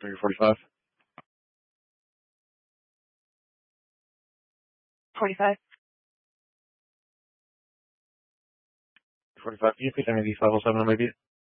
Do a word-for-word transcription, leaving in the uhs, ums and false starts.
Figure forty-five. forty-five. forty-five. Can you pick any of these five oh seven on my beat?